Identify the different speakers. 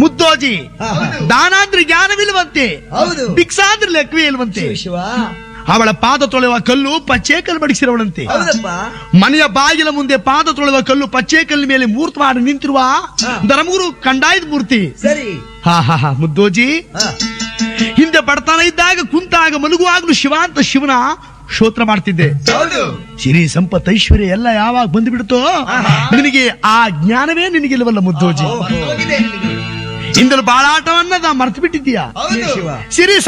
Speaker 1: ಮುದ್ದೋಜಿ ದಾನಾದ್ರೆ ಜ್ಞಾನವಿಲ್ವಂತೆ,
Speaker 2: ಹೌದು.
Speaker 1: ಭಿಕ್ಷಾದ್ರೆ ಲೆಕ್ಕವೇ ಇಲ್ವಂತೆ.
Speaker 2: ಶಿವ
Speaker 1: ಅವಳ ಪಾದ ತೊಳೆಯುವ ಕಲ್ಲು ಪಚ್ಚೆ ಕಲ್ಲು ಬಡಿಸಿರವಳಂತೆ.
Speaker 2: ಹೌದಪ್ಪ.
Speaker 1: ಮನೆಯ ಬಾಗಿಲ ಮುಂದೆ ಪಾದ ತೊಳೆಯುವ ಕಲ್ಲು ಪಚ್ಚೆ ಕಲ್ಲಿನ ಮೇಲೆ ಮೂರ್ತಿ ಮಾಡಿ ನಿಂತಿರುವ ಧರ್ಮಗುರು ಕಂಡಾಯದ ಮೂರ್ತಿ.
Speaker 2: ಸರಿ.
Speaker 1: ಹಾ ಮುದ್ದೋಜಿ ಹಿಂದೆ ಬಡತನ ಇದ್ದಾಗ ಕುಂತಾಗ ಮಲಗುವಾಗಲೂ ಶಿವ ಅಂತ ಶಿವನ ಸ್ತೋತ್ರ ಮಾಡ್ತಿದ್ದೆ.
Speaker 2: ಹೌದು.
Speaker 1: ಸಿರಿ ಸಂಪತ್ ಐಶ್ವರ್ಯ ಎಲ್ಲ ಯಾವಾಗ ಬಂದು ಬಿಡುತ್ತೋ ನಿನಗೆ ಆ ಜ್ಞಾನವೇ ನಿನಗಿಲ್ವಲ್ಲ ಮುದ್ದೋಜಿ.
Speaker 2: ಹೋಗಿದೆ ನಿನಗೆ.
Speaker 1: ಇಂದಲು ಬಾಳಾಟವನ್ನ ಮರ್ತು ಬಿಟ್ಟಿದ್ದೀಯಾ.
Speaker 2: ಹೌದು ಶಿವ.
Speaker 1: ಸಿರಿ